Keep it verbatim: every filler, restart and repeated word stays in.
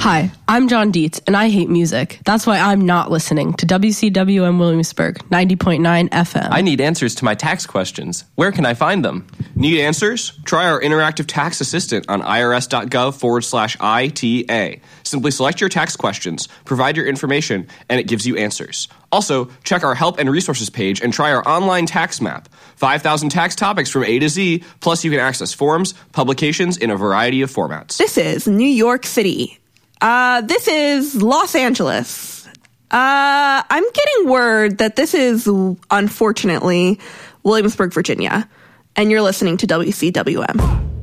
Hi, I'm John Dietz, and I hate music. That's why I'm not listening to W C W M Williamsburg, ninety point nine F M. I need answers to my tax questions. Where can I find them? Need answers? Try our interactive tax assistant on irs.gov forward slash ITA. Simply select your tax questions, provide your information, and it gives you answers. Also, check our help and resources page and try our online tax map. five thousand tax topics from A to Z, plus you can access forms, publications in a variety of formats. This is New York City. Uh, this is Los Angeles. Uh, I'm getting word that this is, unfortunately, Williamsburg, Virginia, and you're listening to W C W M.